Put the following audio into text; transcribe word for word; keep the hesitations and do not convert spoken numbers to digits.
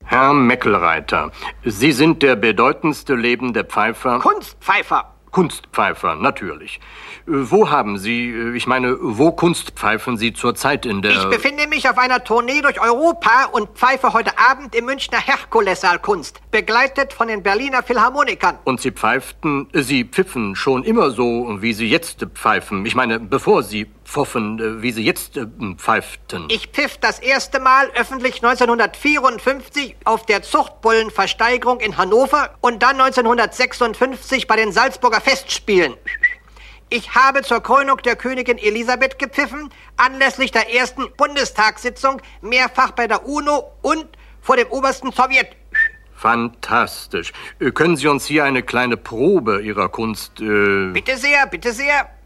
Herr Meckelreiter, Sie sind der bedeutendste lebende Pfeifer... Kunstpfeifer. Kunstpfeifer, natürlich. Wo haben Sie, ich meine, wo kunstpfeifen Sie zurzeit in der... Ich befinde mich auf einer Tournee durch Europa und pfeife heute Abend im Münchner Herkulessaal Kunst, begleitet von den Berliner Philharmonikern. Und Sie pfeiften, Sie pfiffen schon immer so, wie Sie jetzt pfeifen. Ich meine, bevor Sie pfoffen, wie Sie jetzt pfeiften. Ich pfiff das erste Mal öffentlich neunzehnhundertvierundfünfzig auf der Zuchtbullenversteigerung in Hannover und dann neunzehnhundertsechsundfünfzig bei den Salzburger Festspielen. Ich habe zur Krönung der Königin Elisabeth gepfiffen, anlässlich der ersten Bundestagssitzung, mehrfach bei der UNO und vor dem obersten Sowjet. Fantastisch. Können Sie uns hier eine kleine Probe Ihrer Kunst... Äh Bitte sehr, bitte sehr.